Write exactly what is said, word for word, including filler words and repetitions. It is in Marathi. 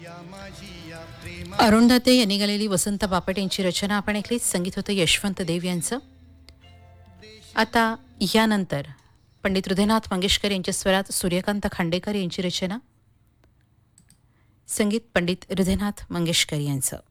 अरुण दाते यांनी गालेली वसंत बापट यांची रचना आपण ऐकली. संगीत होतं यशवंत देव यांचं. आता यानंतर पंडित हृदयनाथ मंगेशकर यांच्या स्वरात सूर्यकांत खांडेकर यांची रचना. संगीत पंडित हृदयनाथ मंगेशकर यांचं.